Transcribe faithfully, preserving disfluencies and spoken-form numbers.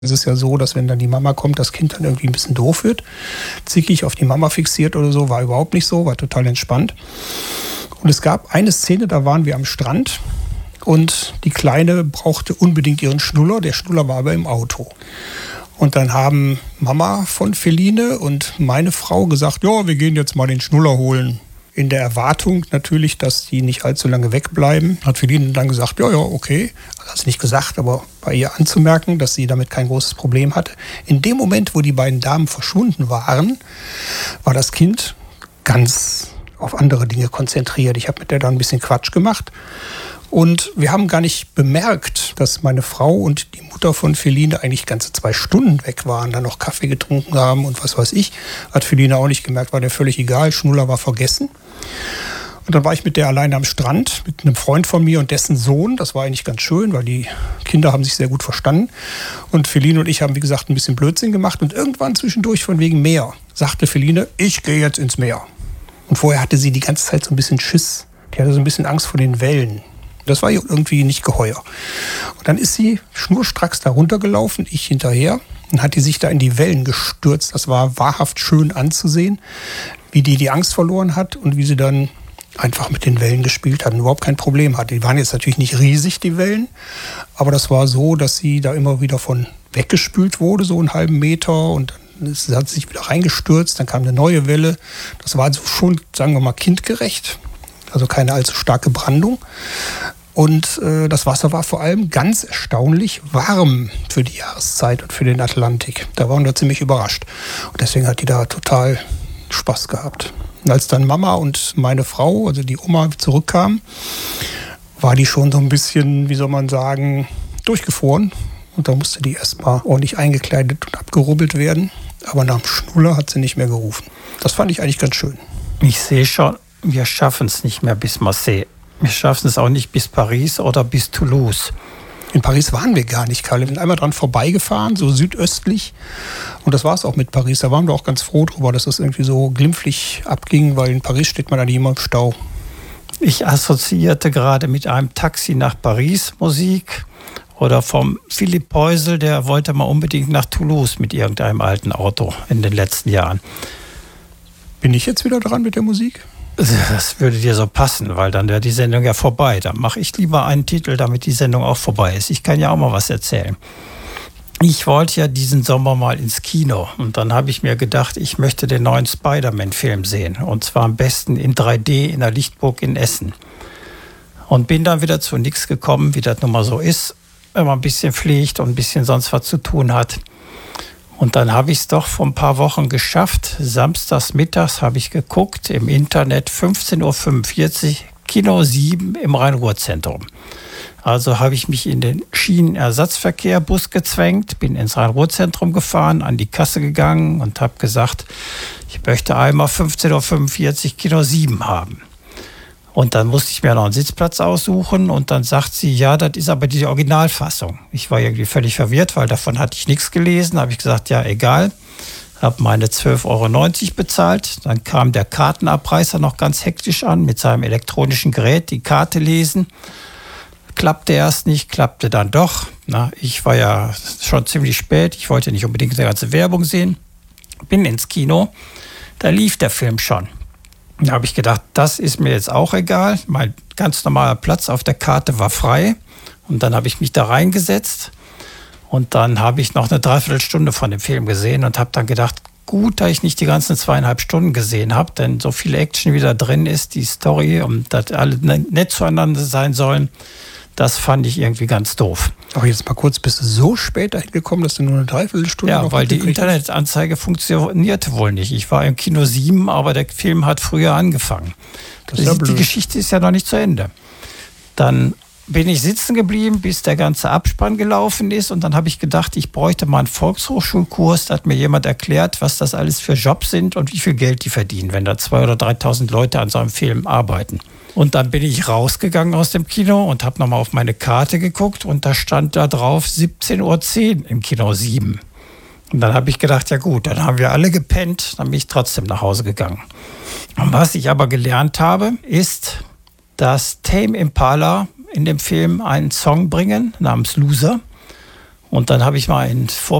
Es ist ja so, dass wenn dann die Mama kommt, das Kind dann irgendwie ein bisschen doof wird, zickig auf die Mama fixiert oder so, war überhaupt nicht so, war total entspannt. Und es gab eine Szene, da waren wir am Strand und die Kleine brauchte unbedingt ihren Schnuller, der Schnuller war aber im Auto. Und dann haben Mama von Feline und meine Frau gesagt, ja, wir gehen jetzt mal den Schnuller holen. In der Erwartung natürlich, dass die nicht allzu lange wegbleiben, hat Feline dann gesagt, ja, ja, okay. Also hat sie nicht gesagt, aber bei ihr anzumerken, dass sie damit kein großes Problem hatte. In dem Moment, wo die beiden Damen verschwunden waren, war das Kind ganz auf andere Dinge konzentriert. Ich habe mit der dann ein bisschen Quatsch gemacht. Und wir haben gar nicht bemerkt, dass meine Frau und die Mutter von Feline eigentlich ganze zwei Stunden weg waren, dann noch Kaffee getrunken haben und was weiß ich. Hat Feline auch nicht gemerkt, war der völlig egal. Schnuller war vergessen. Und dann war ich mit der alleine am Strand, mit einem Freund von mir und dessen Sohn. Das war eigentlich ganz schön, weil die Kinder haben sich sehr gut verstanden. Und Feline und ich haben, wie gesagt, ein bisschen Blödsinn gemacht. Und irgendwann zwischendurch von wegen Meer sagte Feline, ich gehe jetzt ins Meer. Und vorher hatte sie die ganze Zeit so ein bisschen Schiss. Die hatte so ein bisschen Angst vor den Wellen. Das war ihr irgendwie nicht geheuer. Und dann ist sie schnurstracks da runtergelaufen, ich hinterher. Und hat die sich da in die Wellen gestürzt. Das war wahrhaft schön anzusehen, wie die die Angst verloren hat und wie sie dann einfach mit den Wellen gespielt hat und überhaupt kein Problem hatte. Die waren jetzt natürlich nicht riesig, die Wellen. Aber das war so, dass sie da immer wieder von weggespült wurde, so einen halben Meter. Und dann ist, hat sie sich wieder reingestürzt. Dann kam eine neue Welle. Das war also schon, sagen wir mal, kindgerecht. Also keine allzu starke Brandung. Und äh, das Wasser war vor allem ganz erstaunlich warm für die Jahreszeit und für den Atlantik. Da waren wir ziemlich überrascht. Und deswegen hat die da total Spaß gehabt. Und als dann Mama und meine Frau, also die Oma, zurückkamen, war die schon so ein bisschen, wie soll man sagen, durchgefroren. Und da musste die erstmal ordentlich eingekleidet und abgerubbelt werden. Aber nach dem Schnuller hat sie nicht mehr gerufen. Das fand ich eigentlich ganz schön. Ich sehe schon, wir schaffen es nicht mehr bis Marseille. Wir schaffen es auch nicht bis Paris oder bis Toulouse. In Paris waren wir gar nicht, Karl. Wir sind einmal dran vorbeigefahren, so südöstlich. Und das war es auch mit Paris. Da waren wir auch ganz froh drüber, dass das irgendwie so glimpflich abging, weil in Paris steht man dann immer im Stau. Ich assoziierte gerade mit einem Taxi nach Paris Musik oder vom Philipp Peusel, der wollte mal unbedingt nach Toulouse mit irgendeinem alten Auto in den letzten Jahren. Bin ich jetzt wieder dran mit der Musik? Das würde dir so passen, weil dann wäre die Sendung ja vorbei. Dann mache ich lieber einen Titel, damit die Sendung auch vorbei ist. Ich kann ja auch mal was erzählen. Ich wollte ja diesen Sommer mal ins Kino und dann habe ich mir gedacht, ich möchte den neuen Spider-Man-Film sehen. Und zwar am besten in drei D in der Lichtburg in Essen. Und bin dann wieder zu nichts gekommen, wie das nun mal so ist, wenn man ein bisschen fliegt und ein bisschen sonst was zu tun hat. Und dann habe ich es doch vor ein paar Wochen geschafft. Samstags mittags habe ich geguckt im Internet, fünfzehn Uhr fünfundvierzig, Kino sieben im Rhein-Ruhr-Zentrum. Also habe ich mich in den Schienenersatzverkehrbus gezwängt, bin ins Rhein-Ruhr-Zentrum gefahren, an die Kasse gegangen und habe gesagt, ich möchte einmal fünfzehn Uhr fünfundvierzig Kino sieben haben. Und dann musste ich mir noch einen Sitzplatz aussuchen und dann sagt sie, ja, das ist aber die Originalfassung. Ich war irgendwie völlig verwirrt, weil davon hatte ich nichts gelesen. Da habe ich gesagt, ja, egal. Habe meine zwölf Euro neunzig bezahlt. Dann kam der Kartenabreißer noch ganz hektisch an mit seinem elektronischen Gerät, die Karte lesen. Klappte erst nicht, klappte dann doch. Na, ich war ja schon ziemlich spät. Ich wollte nicht unbedingt die ganze Werbung sehen. Bin ins Kino. Da lief der Film schon. Da habe ich gedacht, das ist mir jetzt auch egal. Mein ganz normaler Platz auf der Karte war frei. Und dann habe ich mich da reingesetzt. Und dann habe ich noch eine Dreiviertelstunde von dem Film gesehen und habe dann gedacht, gut, dass ich nicht die ganzen zweieinhalb Stunden gesehen habe, denn so viel Action wie da drin ist, die Story und dass alle nett zueinander sein sollen, das fand ich irgendwie ganz doof. Aber jetzt mal kurz, bist du so spät dahin gekommen, dass du nur eine Dreiviertelstunde Ja, noch weil die Internetanzeige funktionierte wohl nicht. Ich war im Kino sieben, aber der Film hat früher angefangen. Das ist ja blöd. Die Geschichte ist ja noch nicht zu Ende. Dann bin ich sitzen geblieben, bis der ganze Abspann gelaufen ist und dann habe ich gedacht, ich bräuchte mal einen Volkshochschulkurs. Da hat mir jemand erklärt, was das alles für Jobs sind und wie viel Geld die verdienen, wenn da zweitausend oder dreitausend Leute an so einem Film arbeiten. Und dann bin ich rausgegangen aus dem Kino und habe nochmal auf meine Karte geguckt und da stand da drauf siebzehn Uhr zehn im Kino sieben. Und dann habe ich gedacht, ja gut, dann haben wir alle gepennt, dann bin ich trotzdem nach Hause gegangen. Und was ich aber gelernt habe, ist, dass Tame Impala in dem Film einen Song bringen namens Loser. Und dann habe ich mal in Vor